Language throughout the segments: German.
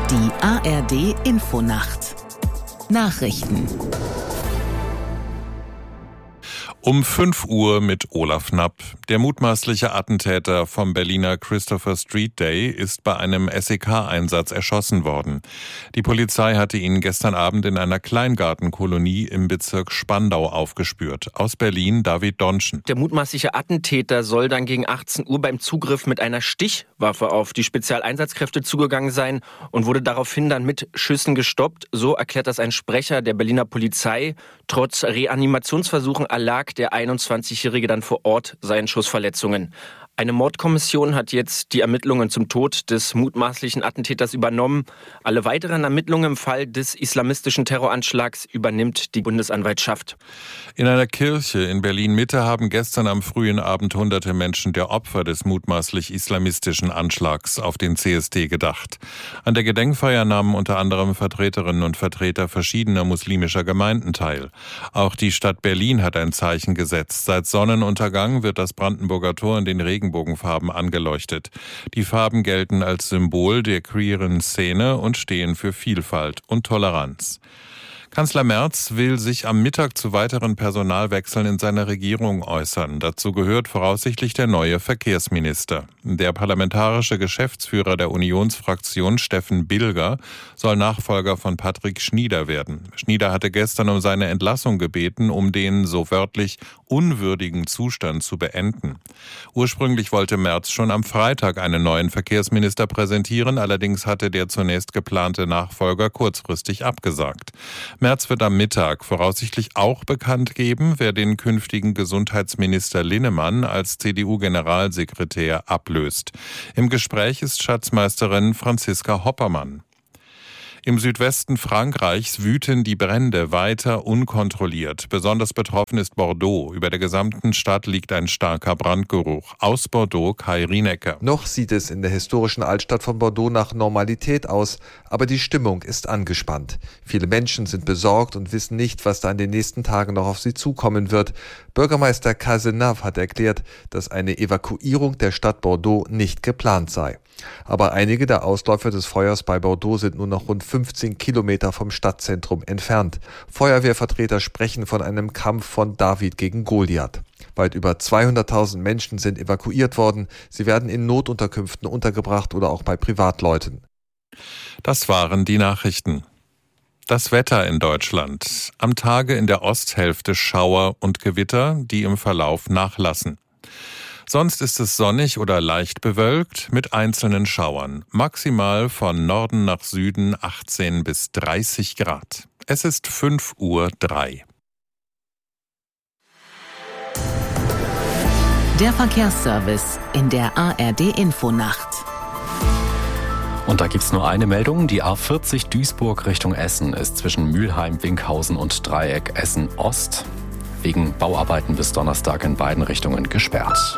Die ARD-Infonacht. Nachrichten. Um 5 Uhr mit Olaf Knapp. Der mutmaßliche Attentäter vom Berliner Christopher Street Day ist bei einem SEK-Einsatz erschossen worden. Die Polizei hatte ihn gestern Abend in einer Kleingartenkolonie im Bezirk Spandau aufgespürt. Aus Berlin David Donschen. Der mutmaßliche Attentäter soll dann gegen 18 Uhr beim Zugriff mit einer Stichwaffe auf die Spezialeinsatzkräfte zugegangen sein und wurde daraufhin dann mit Schüssen gestoppt. So erklärt das ein Sprecher der Berliner Polizei. Trotz Reanimationsversuchen erlag der 21-Jährige dann vor Ort seinen Schussverletzungen. Eine Mordkommission hat jetzt die Ermittlungen zum Tod des mutmaßlichen Attentäters übernommen. Alle weiteren Ermittlungen im Fall des islamistischen Terroranschlags übernimmt die Bundesanwaltschaft. In einer Kirche in Berlin-Mitte haben gestern am frühen Abend hunderte Menschen der Opfer des mutmaßlich islamistischen Anschlags auf den CSD gedacht. An der Gedenkfeier nahmen unter anderem Vertreterinnen und Vertreter verschiedener muslimischer Gemeinden teil. Auch die Stadt Berlin hat ein Zeichen gesetzt. Seit Sonnenuntergang wird das Brandenburger Tor in den Regenbogenfarben angeleuchtet. Die Farben gelten als Symbol der queeren Szene und stehen für Vielfalt und Toleranz. Kanzler Merz will sich am Mittag zu weiteren Personalwechseln in seiner Regierung äußern. Dazu gehört voraussichtlich der neue Verkehrsminister. Der parlamentarische Geschäftsführer der Unionsfraktion, Steffen Bilger, soll Nachfolger von Patrick Schnieder werden. Schnieder hatte gestern um seine Entlassung gebeten, um den, so wörtlich, unwürdigen Zustand zu beenden. Ursprünglich wollte Merz schon am Freitag einen neuen Verkehrsminister präsentieren, allerdings hatte der zunächst geplante Nachfolger kurzfristig abgesagt. Merz wird am Mittag voraussichtlich auch bekannt geben, wer den künftigen Gesundheitsminister Linnemann als CDU-Generalsekretär ablöst. Im Gespräch ist Schatzmeisterin Franziska Hoppermann. Im Südwesten Frankreichs wüten die Brände weiter unkontrolliert. Besonders betroffen ist Bordeaux. Über der gesamten Stadt liegt ein starker Brandgeruch. Aus Bordeaux Kai Rienecker. Noch sieht es in der historischen Altstadt von Bordeaux nach Normalität aus, aber die Stimmung ist angespannt. Viele Menschen sind besorgt und wissen nicht, was da in den nächsten Tagen noch auf sie zukommen wird. Bürgermeister Cazenave hat erklärt, dass eine Evakuierung der Stadt Bordeaux nicht geplant sei. Aber einige der Ausläufer des Feuers bei Bordeaux sind nur noch rund 15 Kilometer vom Stadtzentrum entfernt. Feuerwehrvertreter sprechen von einem Kampf von David gegen Goliath. Weit über 200.000 Menschen sind evakuiert worden. Sie werden in Notunterkünften untergebracht oder auch bei Privatleuten. Das waren die Nachrichten. Das Wetter in Deutschland. Am Tage in der Osthälfte Schauer und Gewitter, die im Verlauf nachlassen. Sonst ist es sonnig oder leicht bewölkt mit einzelnen Schauern. Maximal von Norden nach Süden 18 bis 30 Grad. Es ist 5:03 Uhr. Der Verkehrsservice in der ARD-Infonacht. Und da gibt's nur eine Meldung. Die A40 Duisburg Richtung Essen ist zwischen Mülheim, Winkhausen und Dreieck Essen Ost wegen Bauarbeiten bis Donnerstag in beiden Richtungen gesperrt.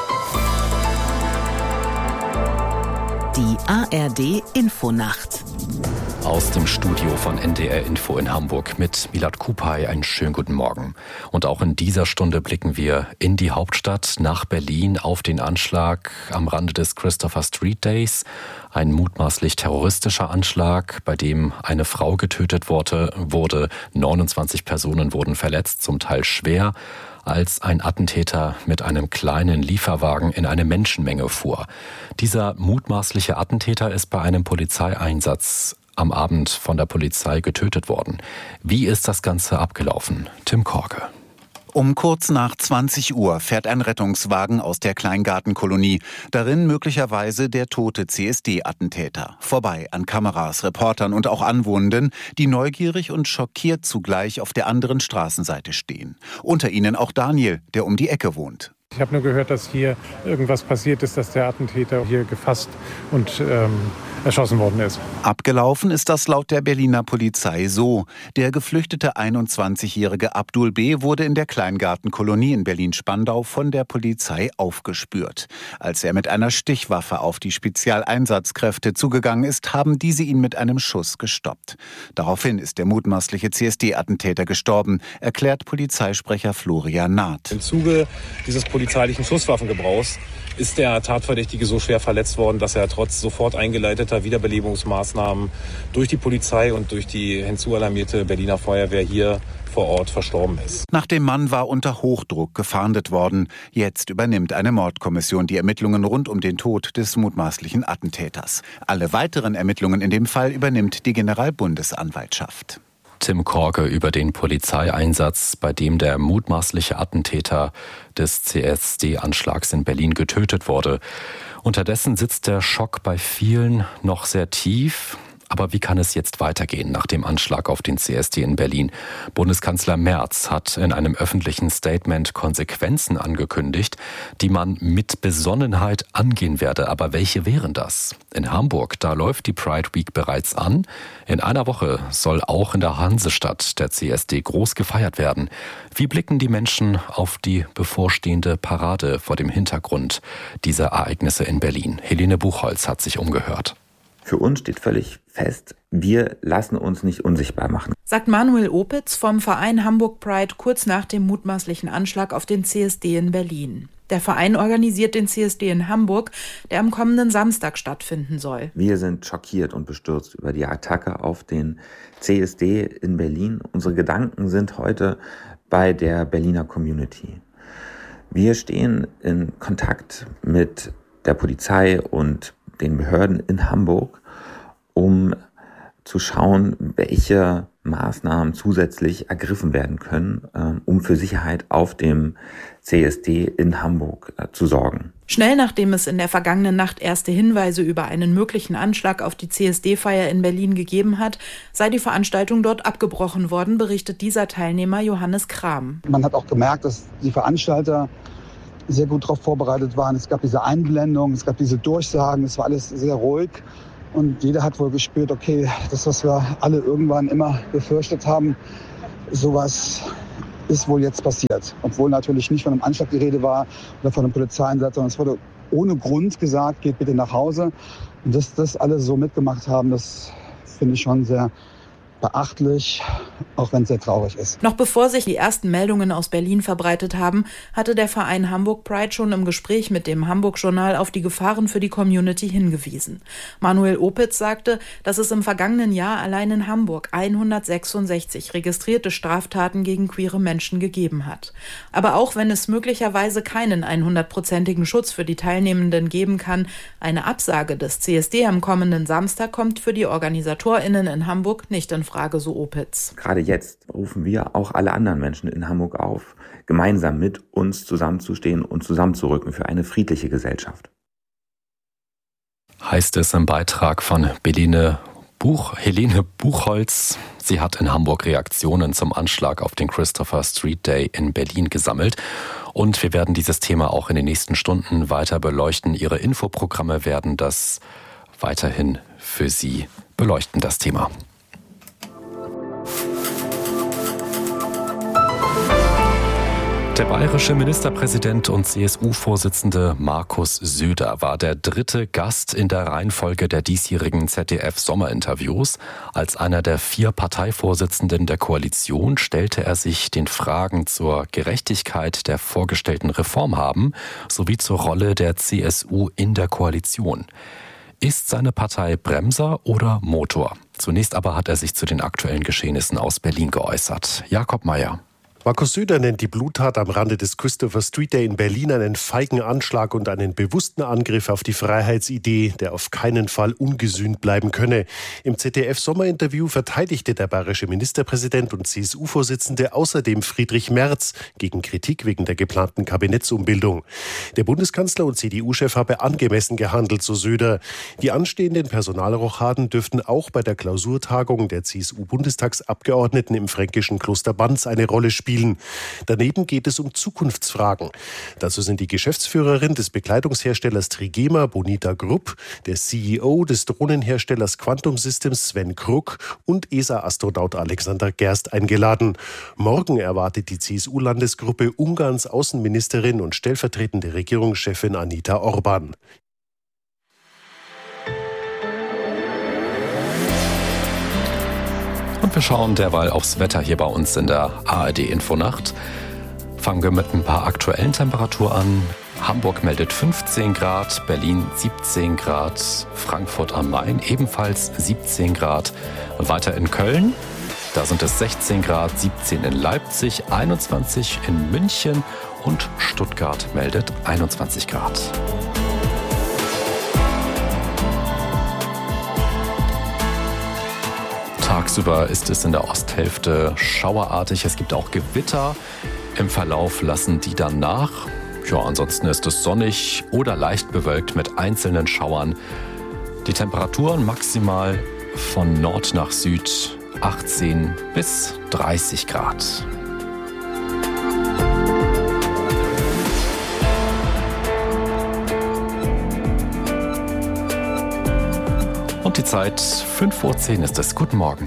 Die ARD-Infonacht. Aus dem Studio von NDR Info in Hamburg mit Milad Kupay einen schönen guten Morgen. Und auch in dieser Stunde blicken wir in die Hauptstadt nach Berlin auf den Anschlag am Rande des Christopher Street Days. Ein mutmaßlich terroristischer Anschlag, bei dem eine Frau getötet wurde. 29 Personen wurden verletzt, zum Teil schwer, als ein Attentäter mit einem kleinen Lieferwagen in eine Menschenmenge fuhr. Dieser mutmaßliche Attentäter ist bei einem Polizeieinsatz am Abend von der Polizei getötet worden. Wie ist das Ganze abgelaufen? Tim Korke. Um kurz nach 20 Uhr fährt ein Rettungswagen aus der Kleingartenkolonie. Darin möglicherweise der tote CSD-Attentäter. Vorbei an Kameras, Reportern und auch Anwohnenden, die neugierig und schockiert zugleich auf der anderen Straßenseite stehen. Unter ihnen auch Daniel, der um die Ecke wohnt. Ich habe nur gehört, dass hier irgendwas passiert ist, dass der Attentäter hier gefasst und erschossen worden ist. Abgelaufen ist das laut der Berliner Polizei so. Der geflüchtete 21-jährige Abdul B. wurde in der Kleingartenkolonie in Berlin-Spandau von der Polizei aufgespürt. Als er mit einer Stichwaffe auf die Spezialeinsatzkräfte zugegangen ist, haben diese ihn mit einem Schuss gestoppt. Daraufhin ist der mutmaßliche CSD-Attentäter gestorben, erklärt Polizeisprecher Florian Naht. Im Zuge dieses polizeilichen Schusswaffengebrauchs ist der Tatverdächtige so schwer verletzt worden, dass er trotz sofort eingeleiteter unter Wiederbelebungsmaßnahmen durch die Polizei und durch die hinzualarmierte Berliner Feuerwehr hier vor Ort verstorben ist. Nach dem Mann war unter Hochdruck gefahndet worden. Jetzt übernimmt eine Mordkommission die Ermittlungen rund um den Tod des mutmaßlichen Attentäters. Alle weiteren Ermittlungen in dem Fall übernimmt die Generalbundesanwaltschaft. Tim Korke über den Polizeieinsatz, bei dem der mutmaßliche Attentäter des CSD-Anschlags in Berlin getötet wurde. Unterdessen sitzt der Schock bei vielen noch sehr tief. Aber wie kann es jetzt weitergehen nach dem Anschlag auf den CSD in Berlin? Bundeskanzler Merz hat in einem öffentlichen Statement Konsequenzen angekündigt, die man mit Besonnenheit angehen werde. Aber welche wären das? In Hamburg, da läuft die Pride Week bereits an. In einer Woche soll auch in der Hansestadt der CSD groß gefeiert werden. Wie blicken die Menschen auf die bevorstehende Parade vor dem Hintergrund dieser Ereignisse in Berlin? Helene Buchholz hat sich umgehört. Für uns steht völlig fest, wir lassen uns nicht unsichtbar machen, sagt Manuel Opitz vom Verein Hamburg Pride kurz nach dem mutmaßlichen Anschlag auf den CSD in Berlin. Der Verein organisiert den CSD in Hamburg, der am kommenden Samstag stattfinden soll. Wir sind schockiert und bestürzt über die Attacke auf den CSD in Berlin. Unsere Gedanken sind heute bei der Berliner Community. Wir stehen in Kontakt mit der Polizei und den Behörden in Hamburg, um zu schauen, welche Maßnahmen zusätzlich ergriffen werden können, um für Sicherheit auf dem CSD in Hamburg zu sorgen. Schnell nachdem es in der vergangenen Nacht erste Hinweise über einen möglichen Anschlag auf die CSD-Feier in Berlin gegeben hat, sei die Veranstaltung dort abgebrochen worden, berichtet dieser Teilnehmer Johannes Kram. Man hat auch gemerkt, dass die Veranstalter sehr gut darauf vorbereitet waren. Es gab diese Einblendung, es gab diese Durchsagen, es war alles sehr ruhig. Und jeder hat wohl gespürt, okay, das, was wir alle irgendwann immer befürchtet haben, sowas ist wohl jetzt passiert. Obwohl natürlich nicht von einem Anschlag die Rede war oder von einem Polizeieinsatz, sondern es wurde ohne Grund gesagt, geht bitte nach Hause. Und dass das alle so mitgemacht haben, das finde ich schon sehr beachtlich, auch wenn es sehr traurig ist. Noch bevor sich die ersten Meldungen aus Berlin verbreitet haben, hatte der Verein Hamburg Pride schon im Gespräch mit dem Hamburg-Journal auf die Gefahren für die Community hingewiesen. Manuel Opitz sagte, dass es im vergangenen Jahr allein in Hamburg 166 registrierte Straftaten gegen queere Menschen gegeben hat. Aber auch wenn es möglicherweise keinen 100%igen Schutz für die Teilnehmenden geben kann, eine Absage des CSD am kommenden Samstag kommt für die OrganisatorInnen in Hamburg nicht in Frage, so Opitz. Gerade jetzt rufen wir auch alle anderen Menschen in Hamburg auf, gemeinsam mit uns zusammenzustehen und zusammenzurücken für eine friedliche Gesellschaft. Heißt es im Beitrag von Helene Buchholz. Sie hat in Hamburg Reaktionen zum Anschlag auf den Christopher Street Day in Berlin gesammelt. Und wir werden dieses Thema auch in den nächsten Stunden weiter beleuchten. Ihre Infoprogramme werden das weiterhin für Sie beleuchten, das Thema. Der bayerische Ministerpräsident und CSU-Vorsitzende Markus Söder war der dritte Gast in der Reihenfolge der diesjährigen ZDF-Sommerinterviews. Als einer der 4 Parteivorsitzenden der Koalition stellte er sich den Fragen zur Gerechtigkeit der vorgestellten Reformhaben sowie zur Rolle der CSU in der Koalition. Ist seine Partei Bremser oder Motor? Zunächst aber hat er sich zu den aktuellen Geschehnissen aus Berlin geäußert. Jakob Mayer. Markus Söder nennt die Bluttat am Rande des Christopher Street Day in Berlin einen feigen Anschlag und einen bewussten Angriff auf die Freiheitsidee, der auf keinen Fall ungesühnt bleiben könne. Im ZDF-Sommerinterview verteidigte der bayerische Ministerpräsident und CSU-Vorsitzende außerdem Friedrich Merz gegen Kritik wegen der geplanten Kabinettsumbildung. Der Bundeskanzler und CDU-Chef habe angemessen gehandelt, so Söder. Die anstehenden Personalrochaden dürften auch bei der Klausurtagung der CSU-Bundestagsabgeordneten im fränkischen Kloster Banz eine Rolle spielen. Daneben geht es um Zukunftsfragen. Dazu sind die Geschäftsführerin des Bekleidungsherstellers Trigema, Bonita Grupp, der CEO des Drohnenherstellers Quantum Systems, Sven Kruk, und ESA-Astronaut Alexander Gerst eingeladen. Morgen erwartet die CSU-Landesgruppe Ungarns Außenministerin und stellvertretende Regierungschefin Anita Orban. Und wir schauen derweil aufs Wetter hier bei uns in der ARD Infonacht. Fangen wir mit ein paar aktuellen Temperaturen an. Hamburg meldet 15 Grad, Berlin 17 Grad, Frankfurt am Main ebenfalls 17 Grad. Und weiter in Köln, da sind es 16 Grad, 17 in Leipzig, 21 in München und Stuttgart meldet 21 Grad. Tagsüber ist es in der Osthälfte schauerartig, es gibt auch Gewitter. Im Verlauf lassen die dann nach. Ja, ansonsten ist es sonnig oder leicht bewölkt mit einzelnen Schauern. Die Temperaturen maximal von Nord nach Süd 18 bis 30 Grad. Und die Zeit 5:10 Uhr ist es. Guten Morgen.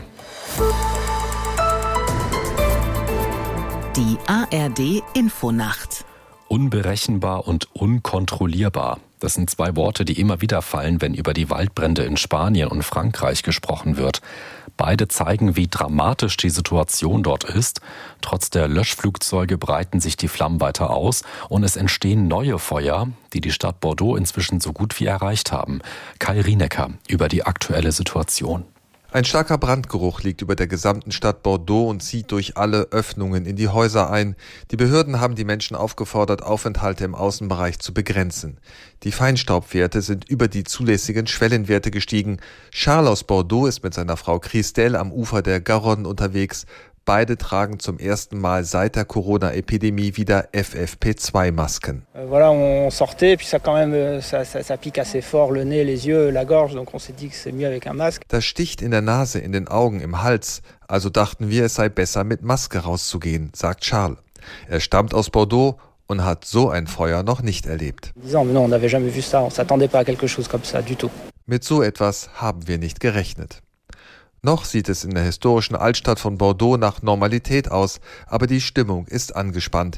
Die ARD Infonacht. Unberechenbar und unkontrollierbar. Das sind zwei Worte, die immer wieder fallen, wenn über die Waldbrände in Spanien und Frankreich gesprochen wird. Beide zeigen, wie dramatisch die Situation dort ist. Trotz der Löschflugzeuge breiten sich die Flammen weiter aus und es entstehen neue Feuer, die die Stadt Bordeaux inzwischen so gut wie erreicht haben. Kai Rienecker über die aktuelle Situation. Ein starker Brandgeruch liegt über der gesamten Stadt Bordeaux und zieht durch alle Öffnungen in die Häuser ein. Die Behörden haben die Menschen aufgefordert, Aufenthalte im Außenbereich zu begrenzen. Die Feinstaubwerte sind über die zulässigen Schwellenwerte gestiegen. Charles aus Bordeaux ist mit seiner Frau Christelle am Ufer der Garonne unterwegs. Beide tragen zum ersten Mal seit der Corona-Epidemie wieder FFP2-Masken. Voilà, on sortait, puis ça quand même, ça pique assez fort, le nez, les yeux, la gorge, donc on s'est dit que c'est mieux avec un masque. Das sticht in der Nase, in den Augen, im Hals. Also dachten wir, es sei besser, mit Maske rauszugehen, sagt Charles. Er stammt aus Bordeaux und hat so ein Feuer noch nicht erlebt. Mit so etwas haben wir nicht gerechnet. Noch sieht es in der historischen Altstadt von Bordeaux nach Normalität aus, aber die Stimmung ist angespannt.